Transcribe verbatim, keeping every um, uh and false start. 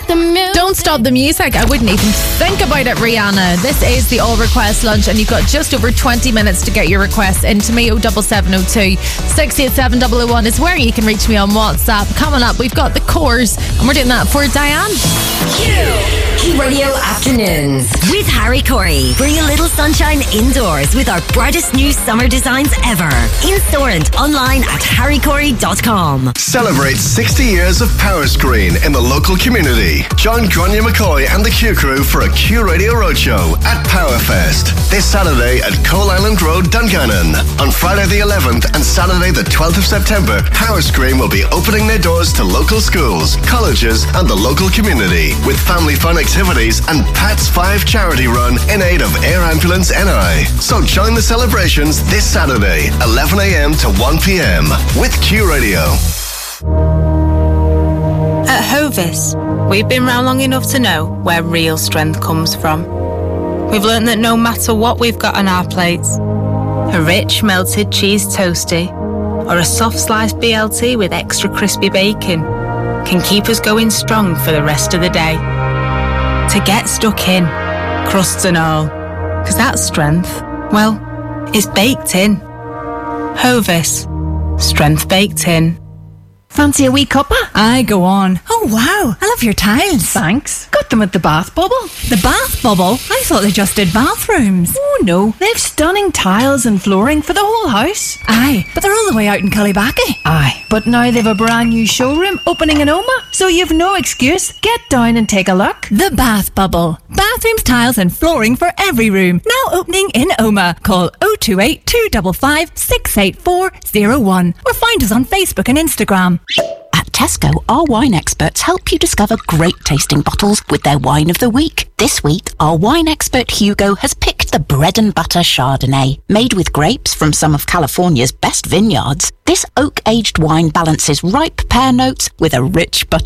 the music. Don't stop the music. I wouldn't even think about it, Rihanna. This is the All Request Lunch, and you've got just over twenty minutes to get your requests into me. oh seven seven oh two, six eight seven oh oh one is where you can reach me on WhatsApp. Coming up, we've got the Coors, and we're doing that for Diane. Q Radio Afternoons with Harry Corey. Bring a little sunshine indoors with our brightest new summer designs ever. In store and online at harry corey dot com. Celebrate sixty years of Power Screen in the local community. Join Grania McCoy and the Q Crew for a Q Radio Roadshow at Powerfest this Saturday at Coal Island Road, Dungannon. On Friday the eleventh and Saturday the twelfth of September, Power Screen will be opening their doors to local schools, colleges and the local community with family fun activities and Pat's five charity run in aid of Air Ambulance N I. So join the celebrations this Saturday, eleven a.m. to one p.m. with Q Radio. At Hovis, we've been round long enough to know where real strength comes from. We've learned that no matter what we've got on our plates, a rich melted cheese toastie or a soft sliced B L T with extra crispy bacon can keep us going strong for the rest of the day. To get stuck in, crusts and all, because that strength, well, it's baked in. Hovis, strength baked in. Fancy a wee cuppa? Aye, go on. Oh wow, I love your tiles. Thanks. Got them at the Bath Bubble. The Bath Bubble? I thought they just did bathrooms. Oh no, they've stunning tiles and flooring for the whole house. Aye, but they're all the way out in Cullybackey. Aye, but now they've a brand new showroom opening in Oma, so you've no excuse. Get down and take a look. The Bath Bubble. Bathrooms, tiles and flooring for every room. Now opening in Oma. Call oh two eight, two five five, six eight four oh one or find us on Facebook and Instagram. At Tesco, our wine experts help you discover great tasting bottles with their wine of the week. This week, our wine expert Hugo has picked the Bread and Butter Chardonnay. Made with grapes from some of California's best vineyards, this oak-aged wine balances ripe pear notes with a rich buttery